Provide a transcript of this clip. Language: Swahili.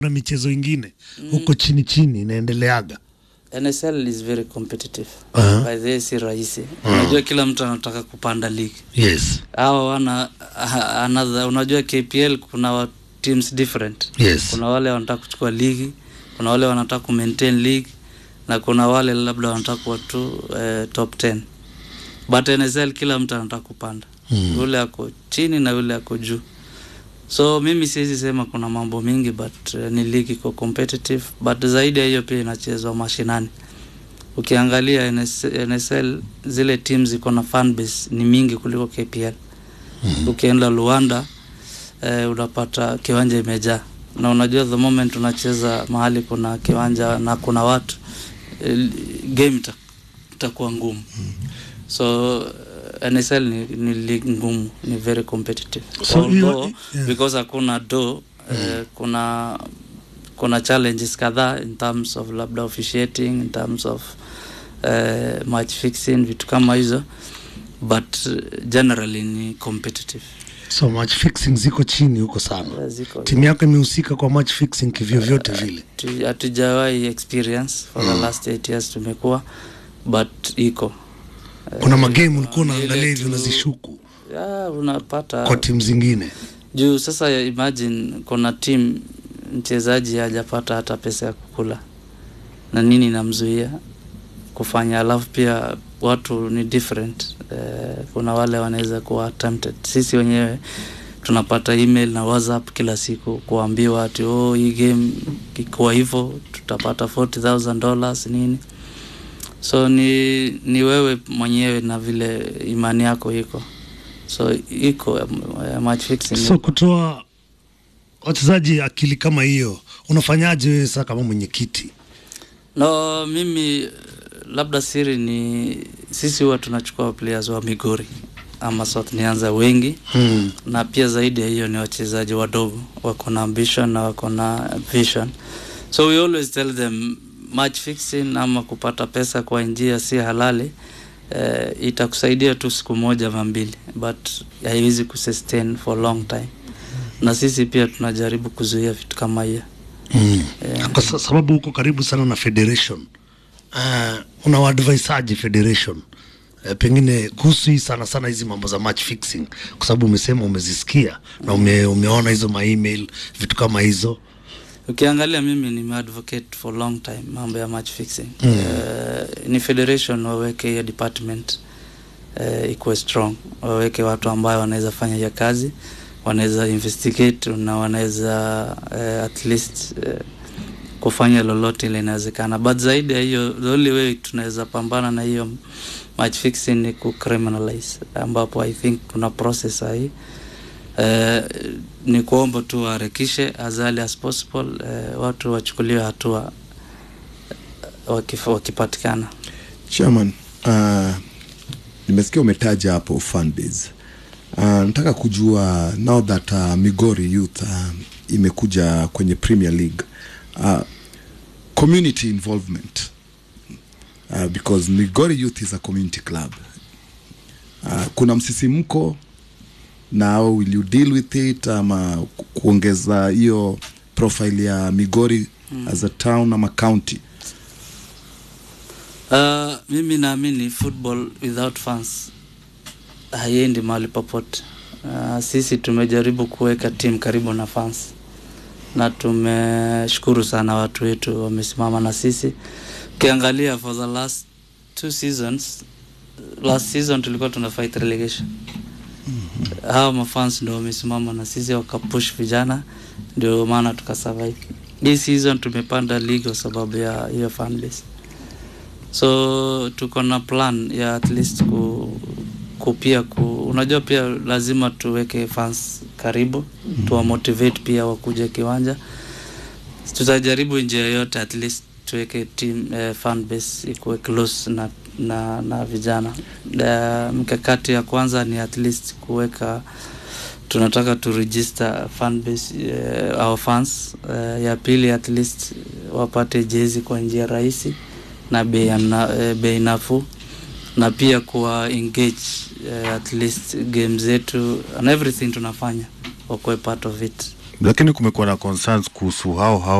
na michezo ingine huko chini inaendeleaga. NSL is very competitive. By the way, si rahisi. Unajua kila mtu anataka kupanda league. Yes. Hawa another, unajua KPL kuna teams different. Yes. Kuna wale wanataka kuchukua league, kuna wale wanataka ku maintain league, na kuna wale labda wanataka kuwa tu top 10. But NSL kila mtu anataka kupanda. Yule ako chini na yule ako juu. So mimi siwezi sema kuna mambo mingi, but ni league iko competitive, but zaidi ya hiyo pia inachezwa mashinani. Ukiangalia NSL zile teams ziko na fan base ni mingi kuliko KPL. Ukienda Luanda unapata kiwanja imejaa. Na unajua the moment unacheza mahali kuna kiwanja na kuna watu, game itakuwa ngumu. So NSL ni league ngumu, ni very competitive. So because hakuna kuna challenges kadhaa in terms of labda officiating, in terms of match fixing, vitu kama hizo, but generally ni competitive. So match fixing ziko chini huko sana. Timu yako imehusika kwa match fixing kivyo vyote vile? Hatujawahi experience for the last 8 years tumekuwa, but iko. Kuna magame ulikuwa unaangalia hivi unazishuku. Unapata kwa timu zingine. Juu sasa imagine kuna team mchezaji hajapata hata pesa ya kukula. Na nini namzuia kufanya? Alafu pia watu ni different. Kuna wale wanaweza kuwa tempted. Sisi wenyewe tunapata email na WhatsApp kila siku kuambiwa ati hii game kwa hivyo tutapata $40,000 nini. So ni wewe mwenyewe na vile imani yako iko. So iko match fixing. So kutoa wachezaji akili kama hiyo unafanyaje wewe sasa kama mwenyekiti? No, mimi labda siri ni sisi huwa tunachukua players wa Migori ama South Nyanza wengi. Na pia zaidi ya hiyo ni wachezaji wadogo wako na ambition na wako na vision. So we always tell them match fixing ama kupata pesa kwa njia si halali itakusaidia tu siku moja ama mbili, but haiwezi kusustain for long time. Na sisi pia tunajaribu kuzuia vitu kama hiyo. Kwa sababu uko karibu sana na federation. Unawaadvisaje federation? Pengine kuhusu sana hizi mambo za match fixing, kwa sababu umesema umezisikia na umeona hizo email vitu kama hizo. Ukiangalia mimi ni advocate for long time mambo ya match fixing. Ni federation waweke hiyo department ikuwe strong, waweke watu ambao wanaweza fanya hiyo kazi, wanaweza investigate na wanaweza at least kufanya lolote ile inawezekana. But zaidi ya hiyo, the only way tunaweza pambana na hiyo match fixing ni ku criminalize, ambapo I think kuna process hii. Ni kuomba tu waharakishe as early as possible, watu wachukuliwe hatua wakipatikana. Chairman, nimesikia umetaja hapo fan base. Nataka kujua now that Migori Youth imekuja kwenye Premier League, community involvement, because Migori Youth is a community club. Kuna msisimko na will you deal with it ama kuongeza hiyo profile ya Migori as a town ama county? Mimi naamini football without fans haiendi mahali popote. Sisi tumejaribu kuweka team karibu na fans, na tumeshukuru sana watu wetu wamesimama na sisi. Ukiangalia for the last 2 seasons, last season tulikuwa tunafight relegation. Hao mafans ndio wamesimama na sisi wakapush vijana, ndio maana tukasurvive. This season tumepanda league kwa sababu ya hiyo fan base. So tuko na plan ya at least unajua pia lazima tuweke fans karibu, tuwa motivate pia wakuje kiwanja. Tutajaribu njia yote at least tuweke team fan base ikuwe close na vijana. Mkakati ya kwanza ni at least tunataka to register fan base our fans. Ya pili at least wapate jezi kwa njia rahisi na bei nafuu, na pia kuwa engage at least games zetu and everything tunafanya wakuwe part of it. lakini kumekuwa na concerns kuhusu hao